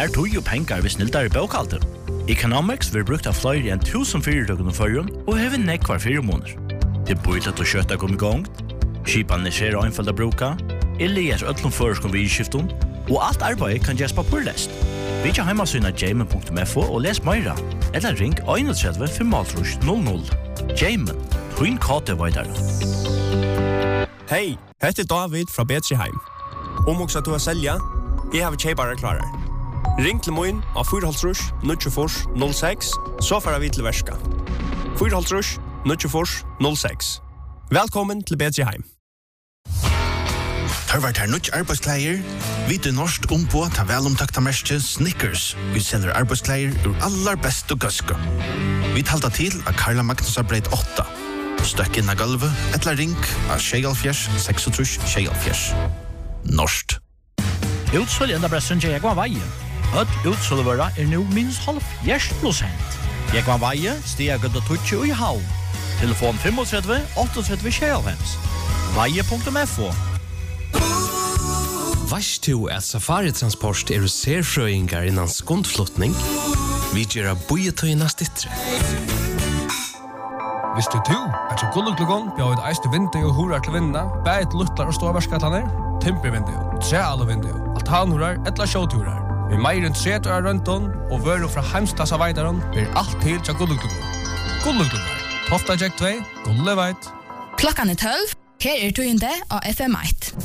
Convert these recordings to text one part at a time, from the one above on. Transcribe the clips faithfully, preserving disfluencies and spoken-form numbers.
Mer tog og pengar vi sniltar i bokhalter. Economics vil brukt av flere enn tusen fyrirtøkken og førjen, og hever nekvar fire måneder. Det bor til å kjøtta kom i gang, skipan er skjer og innfald å bruka, eller gjør ødlom føreskom vi i skiften, og alt arbeid kan gjøres papurlest. Vi kan heimasyna jamen punktum f o og les meira, eller ring einogtretivu femogtrýss null null. Jamen, twin kate vidare. Hei, hette David fra Betriheim. Om också att du har sälja, jag har köpare klarar. Ring till mig av fyra halvtrus null fyra noll sex så får vi till värska. fyra halvtrus null fyra noll sex. Välkommen till Betriheim. Har vært her nødt arbeidskleier? Vi til norsk ombå ta velomtakta merke Snickers. Vi selger arbeidskleier ur allar best og gøske. Vi talta til av Karla Magnus Breit åtta. Støkk inn av gulvet, etla ring av Sjegalfjers, seksogtrus Sjegalfjers. Norskt. Utsolg enda bressen til Jekvann Veie. Øtt utsolgvøra er nå minst halvfjerds prosent. Jekvann Veie stiger gøtt og tutsi og i halv. Telefon tre tre fem åtte tre sjegalfems. Veie punktum f o. Vast du at Safari-transport er serfrøyngar innan skundflotning? Vi gjør av bojetøyna stittre. Hvis du to er så gulluklugon, bjør et eiste vindu og horar til vinna, bæt luttlar og ståverskataner, timpervindu, trealvindu, altanhorar, etla sjåturar. Vi meir enn tretu er rønton, og vøru fra heimstasa veidaron, blir alt til til gulluklugon. Gulluklugon, Tofta Jack två, Gulleveit. Klokkan er tolv, her er tøyende av F M ett.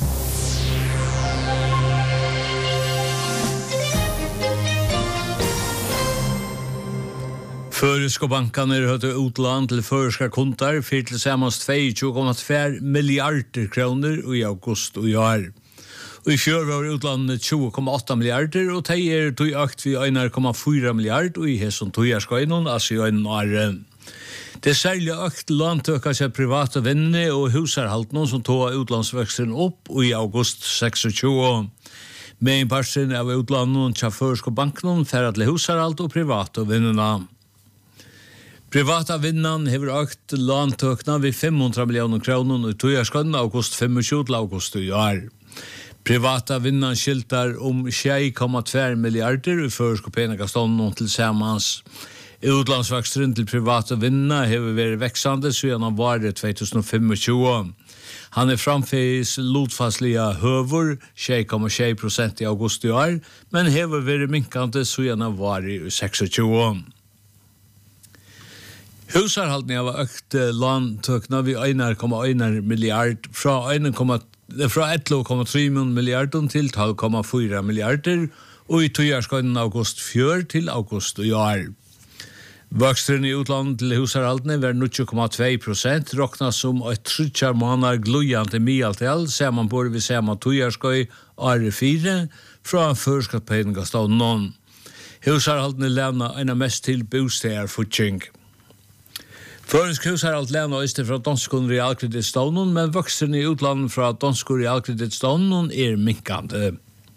Føreska bankan er høyt utland til føreska kontar for til sammans tjueto komma två milliarder kroner i august og i år. Og i fjør var utlandet tjue komma åtta milliarder, og de er tog økt vi en komma fyra milliarder, og i hesson tog er skøynon, altså i en år. Det er særlig økt landtøkka seg private vennene og husarhaltene som tog utlandsveksten opp og i august tjueseks. Med en parten av utlandet til føreska banken færre til husarhalt og private vennene. Privata vinnan hever økt landtøkna ved fem hundre millioner kroner i tøyarskønnen august tjuefem til august i år. Privata vinnan skiltar om tjue komma två milliarder i føreska peningastånden til sammans. Utlandsveksten til privata vinna hever vært veksande siden av varet tjuetusen Han er framfis lotfastliga høver tjue komma tjue prosent i august i år, men hever vært minkande siden av varet tjueseks. Husarhaltning av økt landtøkna vi en komma en milliard fra en fra elva komma tre milliarder til tolv komma fyra milliarder og i tøyarskønnen august fjør til august i år. Vøkstren i utlandet til husarhaltning var null komma två prosent, råkna som et trutjar måneder glujante mialtel, ser man både vi ser man tøyarskøy året fire fra førskappeningastånden. Husarhaltning levna en av mest til bostedfortjeng. Førensk hus har alt levnet øyster fra danskon realkreditstånden, men voksen i utlandet fra danskon realkreditstånden er minkande.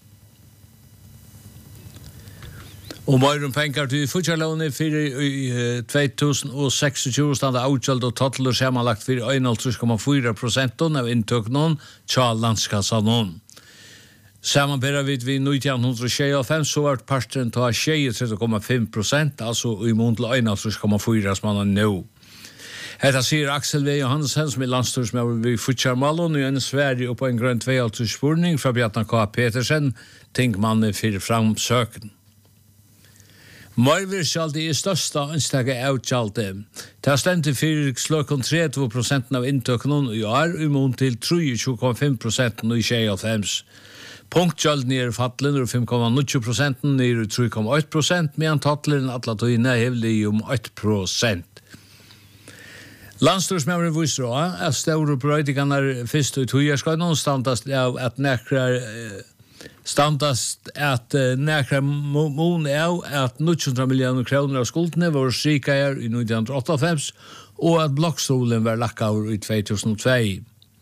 Og mer om penger til futjarlånet for i tjuetusen standa avgjald og tottler samanlagt for einoghalvtrýss komma fýra prosent av inntøknen tja landskassanen. Samanbæra vid vi nitton tjueofem så var parten ta tjuetre komma fem prosent, altså i mån til einoghalvtrýss komma fýra som han er nå. Hetta sier Axel V. Johansen som er landstorsmøver ved Futjarmalon og en Sverige og på en grønn tveoghalvtrýss-spurning fra Bjartna K. Petersen, tingmanne for framsøken. Marvirskjaldi er størsta anstake avgjaldi. Det stendte for sløkken trettio prosent av inntøkken i år, i mån til tjuetre komma fem prosent i tjueofem. Punktgjalden er fattelen og fem komma null prosent nere i tre komma åtta prosent, medan tattelen atlatøyne hevlig om åtta prosent. Landstorsmøveren viser også at store brøytingarna fyrst og tøyarskøyden standast av at nekrar standast at nekrar mån av at nitton millioner kroner av skuldene var strikaer i nitton åttiofem og at blokkstolen var lakkaur i två tusen og två.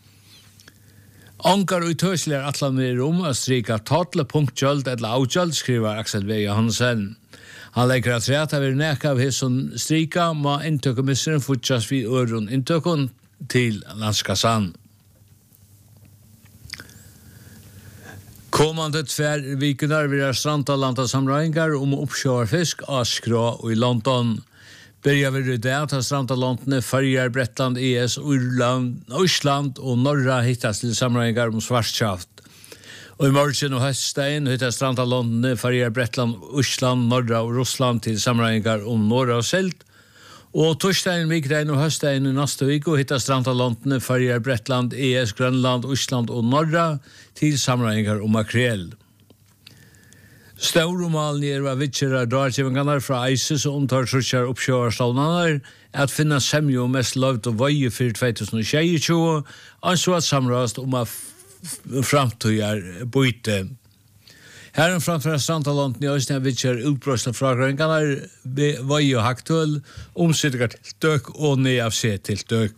Ankar og tøysler atlaner om å strika tatle punktgjald eller avgjald, skriver Axel V. Johansen. Han legger at rett av neka av hesson strika må inntøkemisseren fortsatt vid øron inntøkken til landskassan. Kommande tvär vikunar vi är strandalanda samröingar om uppsjöarfisk, Askra och i London. Börjar vi det att strandalandene Färjar, Bretland, E S, Irland, Island och norra hittas till samröingar om svartskaft. Och i morgon och höstdagen hittas strandalandene Färjar, Bretland, Island, norra och Ryssland till samröingar om norra och silt. Og torsdagen, mikdagen og høstdagen i neste viko hittar strandalandene Färjar, Bretland, E S, Grönland, Island og Norra til samrøyngar om makrel. Staurumalen er hva vitsjera dartjevingarna fra ISIS og omtar trusjar oppsjøarstallnanar at finna semjo mest lovt og vøye for tjuetusen tjueto, anså at samrast om at framtøyar byte. Här framför strandalandet i Östern vitcher utbrösta fragröngarna vøye og haktøl, omsitter til døk og ned av seg til døk.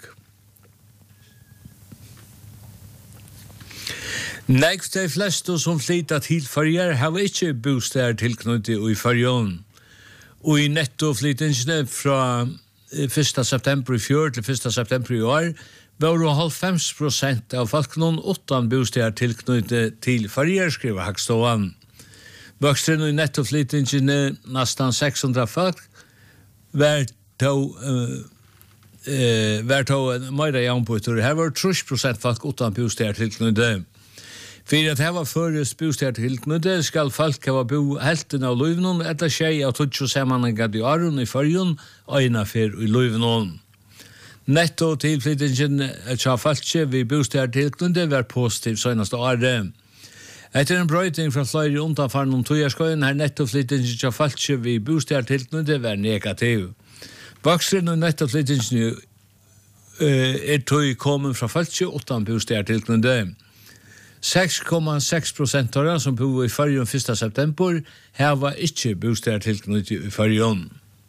Nekv de fleste som flyttar til Färjar har ikke bostad tilknyttet i Färjön. Og i nettoflyttingene fra første september i fjør til første september i år var det halvfems prosent av folkene åttan bostad tilknyttet til Färjar, skriver Hagståan. Vöxtren i nettoflyttingene nästan seks hundre folk var to eh var to mer jaunputter. Her var tretti prosent folk utan bostad tilknyttet. For at her var føres bostad tilknyttet skal folk ha bo helten av Løyvnån etter tjei av tjueto sammenhengat i Aron i Färjön og innafyr i Løyvnån. Netto tilflyttingen av folket ved bostad tilknyttet var positiv søgnast året. Etter en brøyting fra flere undanfaren om tojarskøyen her nettoflyttingen av falskje ved bostad tilknyttet var negativ. Voksren og nettoflyttingen er tog kommet fra falskje utan bostad tilknyttet. seks komma seks prosent av som bor i Färjön første september her var ikke bostad tilknyttet i Färjön.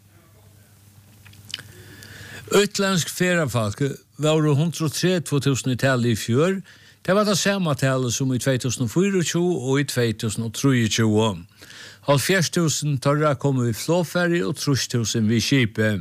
Utländsk feriefolk var det hundre og tre tusen i tallet i fjør. Det var det samme tallet som i tjuetusen tjuefire og i tjuetusen tjuetre. halvfjerds tusen torra kom vi flåferie og tretti tusen vi skipet.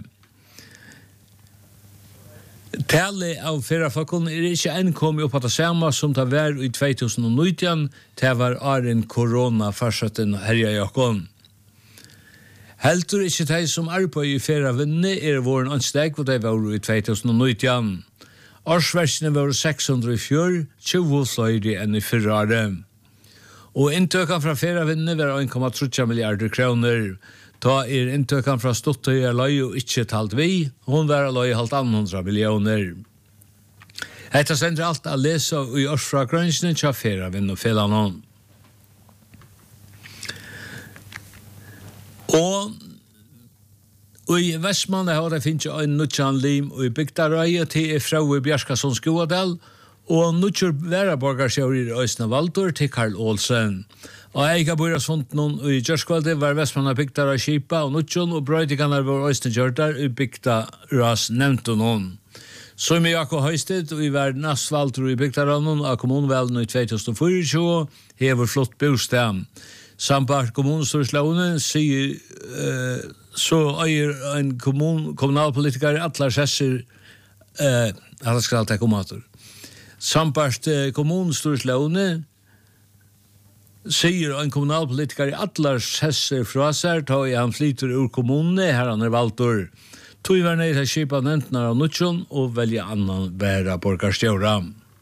Tallet av feriefolkene er ikke enn kommet opp på det samme som det var i tjuetusen nitten, det var åren korona fortsatten herja jakken. Heldur ikke de som arbeider i ferievinnene er våren ansteg, og det var i tjuetusen nitten. Årsversene var seks hundre i fjør, tjue fløyre enn i fyrre. Og inntøkken fra ferievinnene var en komma tre milliarder kroner. Da er inntøkken fra Stottøy og løy og ikke talt vi, hun var løy halvt hundre millioner. Etter sender alt å lese i årsfra grønnsene til ferievinnene og felanon. Og Og i Vestmann har det finnes en nødjan lim og i Bygdarøye til fra i Bjarskason Skoadal og nødjur væraborgarsjøver i Øysna Valdur til Karl Olsen. Og eiga bøyras fundt noen i Gjørskvalde var Vestmann av Bygdarøy Kipa og nødjan og brøydiganar var Øysna Gjørdar i Bygdarøys nevnte noen. Så med Jakob Høysted og i verden Asfaldur i Bygdarøy av kommunvelen i tjuetusen tjuefire hever flott bostad. Sambart kommunstyrslånen sier uh, så eier en kommun, kommunalpolitiker atlar sesser eh, at det skal ta komater. Sambart uh, kommunstyrslånen sier en kommunalpolitiker atlar sesser fra seg, ta i han flyter ur kommunene, her han er valgtor. Tog var ned til skipa nevntene av Nutsjon og velge annan bæra borgarstjøra.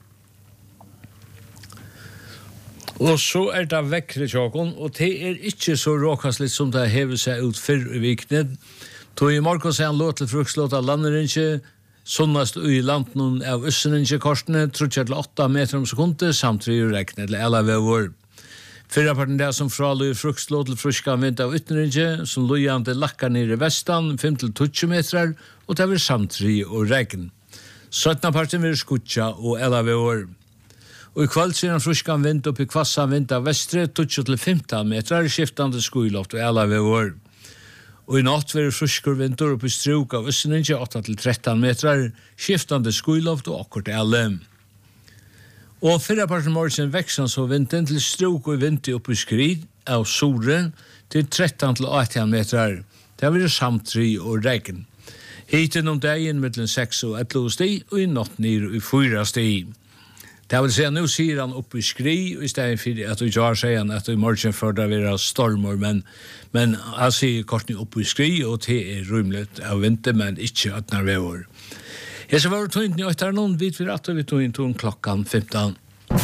Og så er det vekkre tjåkon, og det er ikke så råkastligt som det hever seg ut fyrr i viknet. Tog i morgen sier han låt til frukslåt av landerinje, sunnast ui landen av usseninje korsene, trutjer til åtta meter om sekundet, samt tre rekne til alle vevor. Fyrra parten det som fraløy frukslåt til fruskan vind av ytnerinje, som lojan til lakkar nere i vestan, fem til tjueto meter, og det var samt tre og rekne. Søttna parten vil skutja og alle vevor. Og i kveld sier han fruskan vind opp i kvassa vind av vestre, tjueto til femten meter, skiftande skuiloft og alle vevor. Og i natt var det fruskur vindur opp i struk av Øsseninje, åtta til tretton meter, skiftande skuiloft og akkurat alle. Og fyrra parten morgen veksan så vinden til struk og vindu opp i skrid av Sore til tretton til åttan meter. Det var det samt tre og regn. Hiten om dagen mellom seks og elleve sti, og i natt nir i fyra sti. Det vill säga, nu säger han upp i skri och istället för att du gör sig han att i morgon för det vara stormar, men men han säger kort nu upp i skri och det är rymligt av vinter, men inte att när vi var. Jag så var det inte att det någon vid för att vi tog in till klockan femton.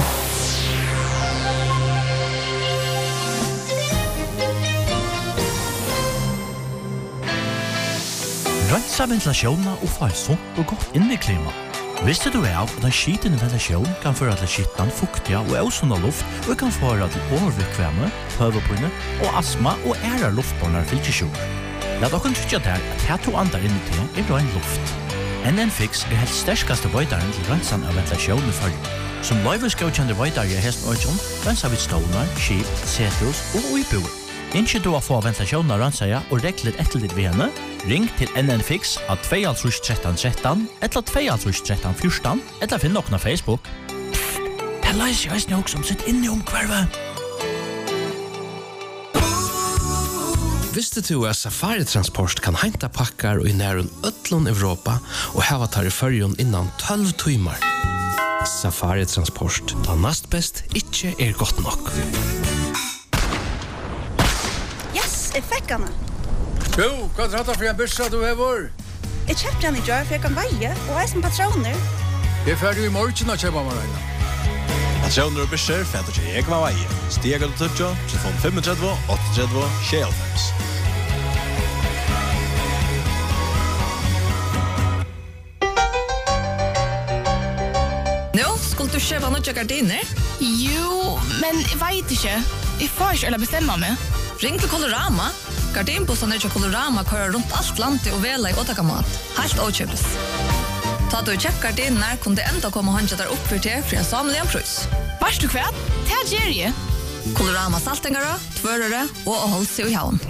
Rensa ventilasjonen og få et sunt og godt inneklima. Visste du av at en skitende ventilasjon kan føre til skittan, fuktiga og ausunda luft og kan føre til overvikvemme, høvepinne og astma og ære luftbåndar fylkesjord. Lad dere trykke der at her to andre inni til er rein luft. N N Fix er helt sterskaste vøydaren til rensan av ventilasjonen i følge. Som løyveskaukjende vøydare i hesten øyjon, rensa vid stålar, skip, setus og uibuer. Ikke du å få ventilasjonen av rensaja og rekler etter ditt ved henne, ring til N N Fix av to tretton tretton eller to tretton fjorton eller finn noen av Facebook. Psst, det løser jeg snakk som sitt inne om kvarve. Visste du at Safari Transport kan henta pakkar og i nærun ötlun Europa og hava tar i fyrjon innan tolv timmar? Safari Transport, da nast best ikkje er godt nok. Yes, jeg fikk henne. Jo, hva er det for en byrsa du hever? Jeg kjøpte henne i dør, for jeg kan veie, og jeg som patroner. Jeg er ferdig i morgen å kjøpe meg regna. Patroner og byrser, for at jeg kan veie. Stiger du tøtja, telefon fem tre åtte tre tjei. Nå, skulle du kjøpe noen gardiner? Jo, men jeg vet ikke. Jeg får ikke eller bestemme meg. Ring til Colorama. Gardinbussen er til Colorama kører rundt alt landet og vela i åtakamat. Helt åkjøpes. Ta du i kjepp gardiner, kunne det enda komme og håndje der oppfyrt til for en samlig en prøys. Vars du kvært? Det er Jerry. Colorama saltingere, tvørere og å holde seg i havn.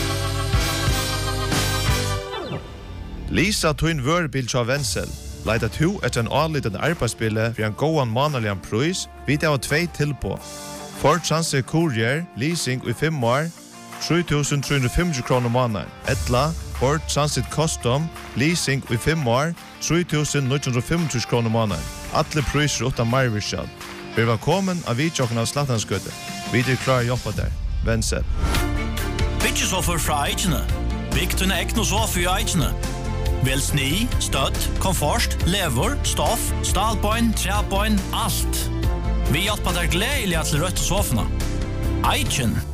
Lisa Twin Vørbil til Vensel. Leidet to etter en anliten arbeidsbille for en gåan manelig en prøys, vidt av tvei tilpå. Ford Transit Courier, leasing i fem år, tre tusen tre hundre femti kroner måneden. Etla, Ford Transit Custom, leasing i fem år, tre tusen ni hundre femti kroner måneden. Alle priser utan marvirskjall. Vi var kommet av vidtjokken av Slattanskøtte. Vi er klare å jobbe der. Vensel. Byggesoffer fra Eichene. Bygg til en ekne sofa i Eichene. Vel sni, støtt, komfort, lever, stoff, stalbøyn, trebøyn, alt. Vi hjelper deg gledelig til rødt sofene. Eichen.